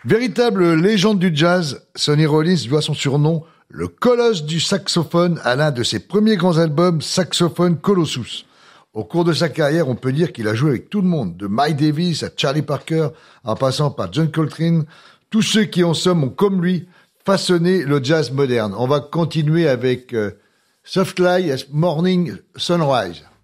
Véritable légende du jazz, Sonny Rollins doit son surnom, le colosse du saxophone, à l'un de ses premiers grands albums, Saxophone Colossus. Au cours de sa carrière, on peut dire qu'il a joué avec tout le monde, de Miles Davis à Charlie Parker, en passant par John Coltrane, tous ceux qui en somme ont, comme lui, façonné le jazz moderne. On va continuer avec Soft Light Morning Sunrise.